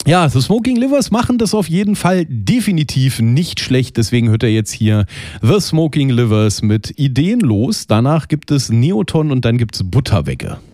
Ja, The Smoking Livers machen das auf jeden Fall definitiv nicht schlecht. Deswegen hört er jetzt hier The Smoking Livers mit Ideenlos. Danach gibt es Neoton und dann gibt es Butterwecke.